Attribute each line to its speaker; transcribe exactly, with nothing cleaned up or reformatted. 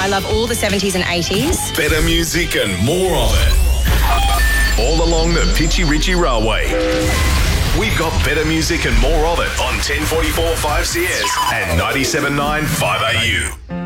Speaker 1: I love all the seventies and eighties.
Speaker 2: Better music and more of it. All along the Pitchy Ritchie Railway. We've got better music and more of it on ten forty-four five C S and ninety-seven point nine five A U.